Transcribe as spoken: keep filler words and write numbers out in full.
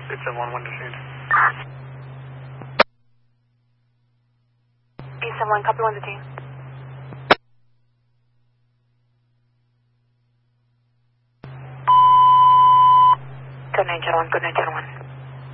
eight seven one, one to shoot. eight seven one, copy one to team. Go nine zero one, go nine zero one.